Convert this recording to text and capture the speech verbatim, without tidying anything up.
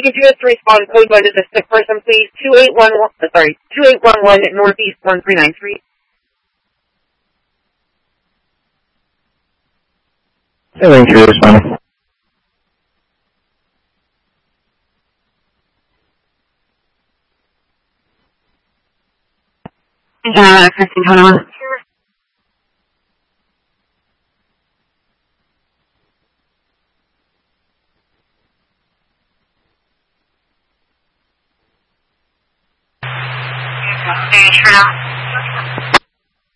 Could you just respond code one to the sick person, please? Two eight one one. Sorry, two eight one one Northeast one three nine Street. Thank you for responding. Uh, Kristen, hold on. Sure.